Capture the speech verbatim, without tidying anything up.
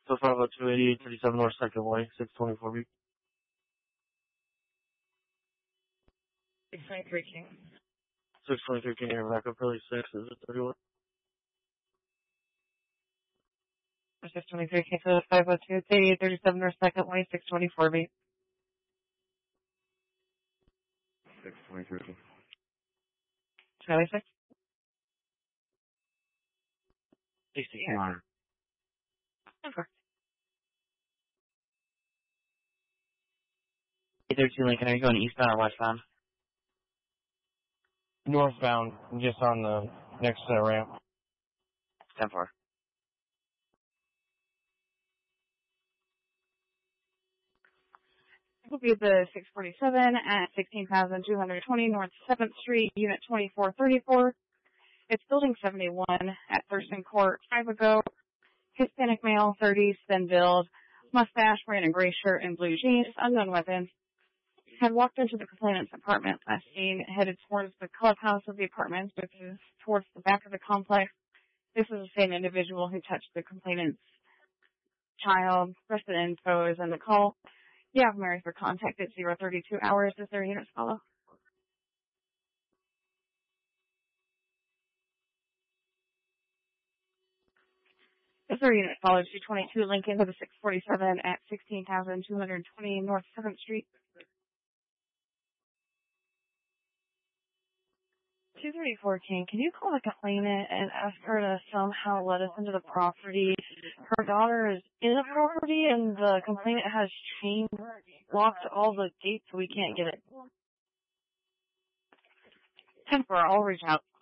So five oh two eighty-eight thirty-seven North Second Way, six twenty-four B. six twenty-three King. six twenty-three King, air backup, early six, is it thirty-one? six twenty-three King, so five oh two eighty-eight thirty-seven North Second Way, six twenty-four B. six twenty-three King. Charlie six? sixty-two hundred. Okay. eight thirty-two Lincoln, are you going eastbound or westbound? Northbound, just on the next uh, ramp. ten four. It will be the six forty-seven at sixteen thousand two hundred twenty North seventh Street, Unit twenty-four thirty-four. It's Building seventy-one at Thurston Court, five ago. Hispanic male, thirties, thin build, mustache, wearing a gray shirt and blue jeans, unknown weapon. Had walked into the complainant's apartment last seen, headed towards the clubhouse of the apartment, which is towards the back of the complex. This is the same individual who touched the complainant's child. Rest of the info is in the call. You have Mary for contact at zero thirty-two hours. Is there a unit follow? Is there a unit follow? two twenty-two Lincoln to the six forty-seven at sixteen thousand two hundred twenty North seventh Street. two thirty-four King, can you call the complainant and ask her to somehow let us into the property? Her daughter is in the property and the complainant has chain locked all the gates so we can't get it. ten four, I'll reach out.